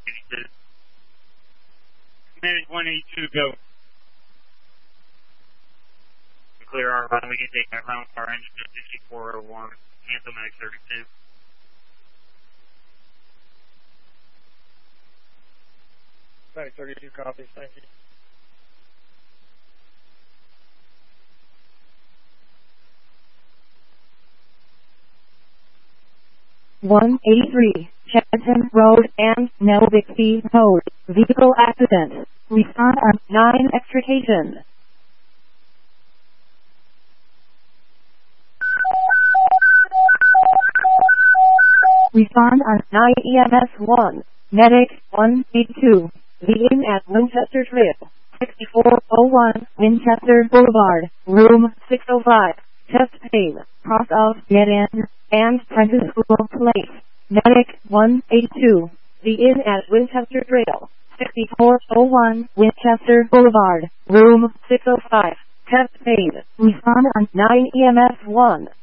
82. Medic 182, go. Clear our run. We can take our ground car engine to 6401. Cancel Medic 32. Medic 32 copies, thank you. (183) Chadton Road and Nelbixby Road. Vehicle accident. Respond on 9 extrication. Respond on 9 EMS 1. Medic 182. Begin at Winchester Trail. 6401 Winchester Boulevard. Room 605. Chest pain. Cross of dead end and Prentice School Place. Medic 182. Begin at Winchester Trail. 6401 Winchester Boulevard. Room 605. Chest pain. Respond on 9 EMS 1.